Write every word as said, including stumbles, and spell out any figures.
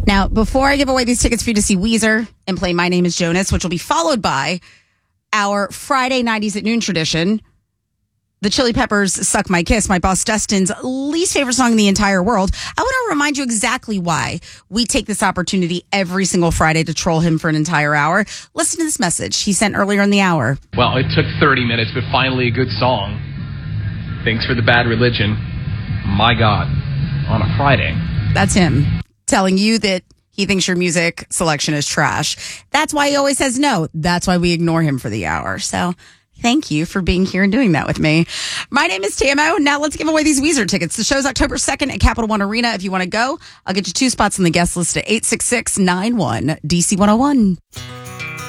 Now, before I give away these tickets for you to see Weezer and play My Name is Jonas, which will be followed by our Friday nineties at noon tradition, the Chili Peppers' Suck My Kiss, my boss Dustin's least favorite song in the entire world. I want to remind you exactly why we take this opportunity every single Friday to troll him for an entire hour. Listen to this message he sent earlier in the hour. Well, it took thirty minutes, but finally a good song. Thanks for the Bad Religion. My God, on a Friday. That's him telling you that he thinks your music selection is trash. That's why he always says no. That's why we ignore him for the hour. So thank you for being here and doing that with me. My name is Tamo. Now let's give away these Weezer tickets. The show's October second at Capital One Arena. If you want to go, I'll get you two spots on the guest list at eight six six nine one D C one oh one.